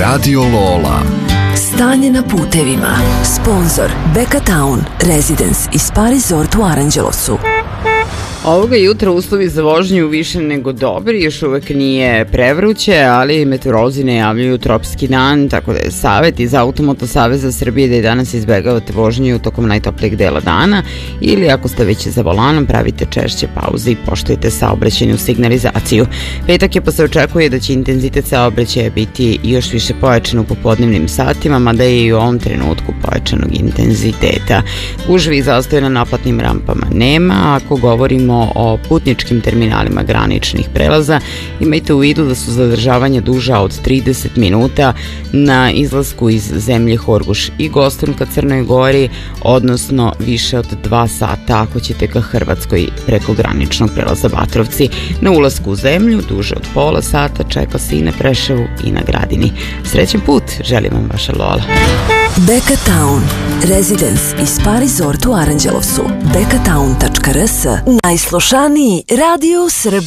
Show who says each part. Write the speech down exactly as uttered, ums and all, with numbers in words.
Speaker 1: Radio Lola.
Speaker 2: Stanje na putevima. Sponzor Beka Town Residence i Spa Resort u Aranđelosu.
Speaker 3: Ovoga jutra uslovi za vožnju više nego dobri, još uvek nije prevruće, ali meteorolozi najavljuju tropski dan, tako da je savjet iz Automoto Saveza Srbije da i danas izbegavate vožnju tokom najtoplijeg dela dana ili ako ste već za volanom pravite češće pauze i poštujete saobraćajnu signalizaciju. Petak je pa se očekuje da će intenzitet saobraćaja biti još više pojačan u popodnevnim satima, mada je i u ovom trenutku pojačanog intenziteta. Gužvi i zastoja na naplatnim rampama nema, ako govorimo o putničkim terminalima graničnih prelaza, imajte u vidu da su zadržavanja duža od trideset minuta na izlasku iz zemlje Horgoš i Goston ka Crnoj Gori, odnosno više od dva sata ako ćete ka Hrvatskoj preko graničnog prelaza Batrovci. Na ulasku u zemlju duže od pola sata čeka se i na Preševu i na Gradini. Srećan put, želim vam vaša Lola.
Speaker 2: Beka Town Residence i Spa Resort u Aranđelovsu. beka town tačka r s. Najslušaniji radio u Srbiji.